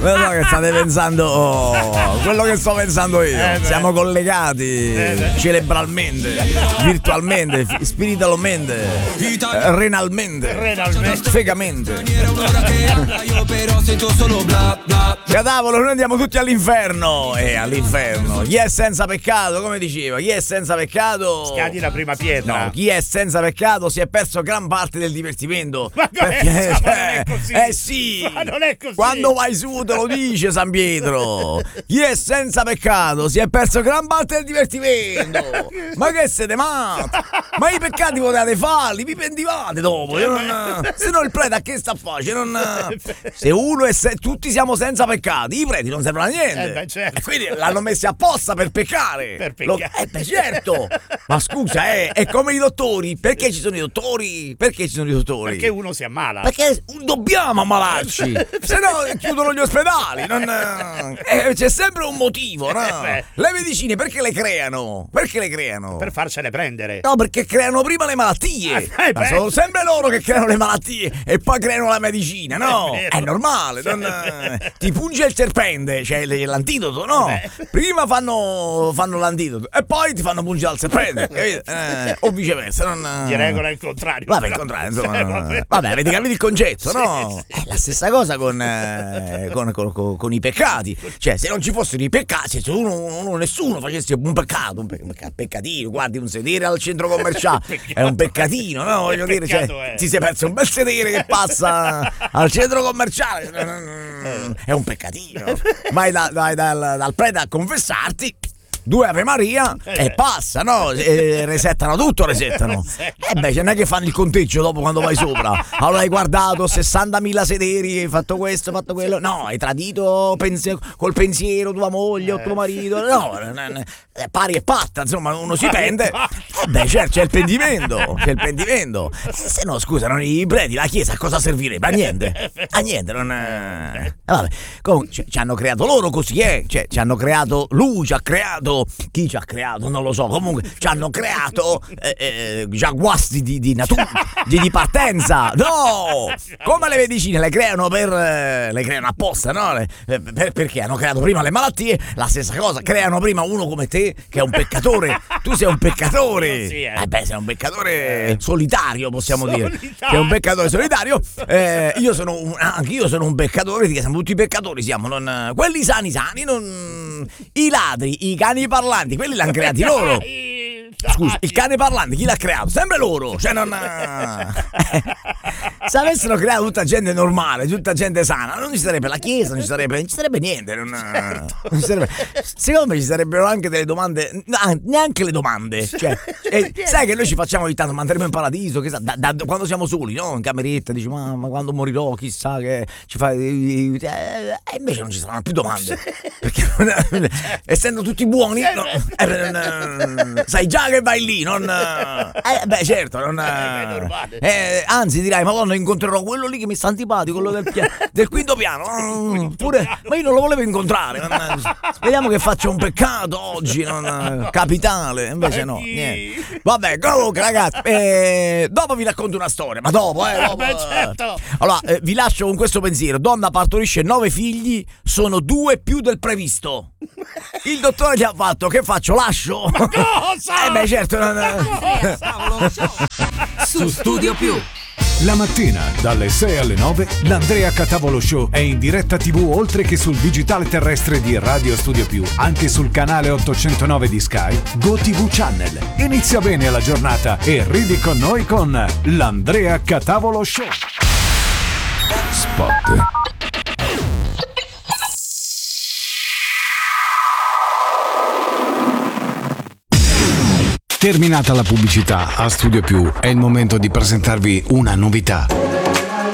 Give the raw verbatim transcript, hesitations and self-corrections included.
quello che state pensando, oh, quello che sto pensando io. Eh, siamo collegati eh, cerebralmente, virtualmente, spiritualmente, eh, renalmente, renalmente, fegamente. Cadavolo, noi andiamo tutti all'inferno. E eh, all'inferno. Chi è senza peccato, come diceva, chi è senza peccato scadi la prima pietra. No, chi è senza peccato si è perso gran parte del divertimento. Ma perché, è, cioè, ma non è così. Eh sì, ma non è così. Quando vai su te lo dice San Pietro. Chi è senza peccato si è perso gran parte del divertimento. Ma che siete matti? Ma i peccati potevate farli, vi pentivate dopo. Non, se no il prete a che sta a fare? Cioè, non, se uno è se, tutti siamo senza peccati, i preti non servono a niente. Eh beh, certo. E quindi l'hanno messi apposta per peccare. Per peccare. Lo, eh beh, certo. Ma scusa, eh, è come i dottori. Perché ci sono i dottori? Perché ci sono i dottori? Perché uno si ammala. Perché dobbiamo ammalarci, se no chiudono gli ospedali. Non, eh, c'è sempre un motivo, no? Eh le medicine perché le creano? Perché le creano? Per farcele prendere. No, perché creano prima le malattie. Eh, Ma sono sempre loro che creano le malattie e poi creano la medicina, no? È, è normale. Non, ti punge il serpente, cioè l'antidoto, no? Eh prima fanno, fanno l'antidoto e poi ti fanno pungere al serpente, eh, o viceversa. Non, di regola è il contrario. Vabbè, il contrario, insomma. Vabbè, vabbè, avete capito il concetto, no? Sì, sì. È la stessa cosa con, eh, con, con, con, con i peccati. Cioè, se non ci fossero i peccati, se uno, uno nessuno facesse un peccato, un, pe- un peccatino, guardi un sedere al centro commerciale, è un peccatino, no? Voglio dire, cioè, ti sei perso un bel sedere che passa al centro commerciale, è un peccatino. Vai, da, vai dal, dal prete a confessarti. Due Ave Maria eh, e passa, no? E resettano tutto, resettano. E beh, non è che fanno il conteggio dopo quando vai sopra. Allora hai guardato sessantamila sederi, hai fatto questo, hai fatto quello. No, hai tradito pense- col pensiero tua moglie o tuo marito. No, è pari e patta, insomma, uno si pente. E beh, certo, c'è il pentimento, c'è il pentimento. Se no, scusa, non i preti, la chiesa a cosa servirebbe? A niente. A niente, non è... Vabbè, comunque ci hanno creato loro così, eh? Cioè, ci hanno creato, lui ci ha creato. Chi ci ha creato? Non lo so. Comunque ci hanno creato eh, eh, già guasti di, di natura, di, di partenza. No! Come le medicine le creano per eh, le creano apposta, no? Le, per, perché hanno creato prima le malattie, la stessa cosa, creano prima uno come te che è un peccatore. Tu sei un peccatore. Sì, eh. eh beh, sei un peccatore solitario, possiamo solitario. dire. Sei un peccatore solitario. Eh, io sono un, anche io sono un peccatore, perché siamo tutti peccatori, siamo non, quelli sani sani, non i ladri, i cani parlanti, quelli l'hanno creati loro. Scusa, il cane parlante chi l'ha creato? Sempre loro. Cioè non se avessero creato tutta gente normale, tutta gente sana, non ci sarebbe la chiesa, non ci sarebbe, non ci sarebbe niente. Non, certo. non ci sarebbe, secondo me ci sarebbero anche delle domande, no, neanche le domande. Cioè, e, sai che noi ci facciamo ogni tanto, ma andremo in paradiso, che sa, da, da, quando siamo soli, no? In cameretta, dici, ma, ma quando morirò, chissà che ci fai. E invece non ci saranno più domande. Perché essendo tutti buoni, no, eh, non, sai già che vai lì, non. Eh, beh, certo, non. Eh, anzi, dirai, madonna, incontrerò quello lì che mi sta antipatico, quello del, pia- del quinto piano. Mm, pure, ma io non lo volevo incontrare. Non, speriamo che faccia un peccato oggi, non, capitale. Invece no, niente. Vabbè, comunque, ragazzi, eh, dopo vi racconto una storia, ma dopo, eh. Dopo, beh, certo. Allora, eh, vi lascio con questo pensiero: donna partorisce nove figli, sono due più del previsto. Il dottore gli ha fatto, che faccio? Lascio? Ma cosa? Eh beh, certo. Non... Su Studio Più. La mattina dalle sei alle nove l'Andrea Catavolo Show è in diretta tivù oltre che sul digitale terrestre di Radio Studio Più, anche sul canale ottocentonove di Sky, GoTV Channel. Inizia bene la giornata e ridi con noi con l'Andrea Catavolo Show. Spot. Terminata la pubblicità, a Studio Più è il momento di presentarvi una novità.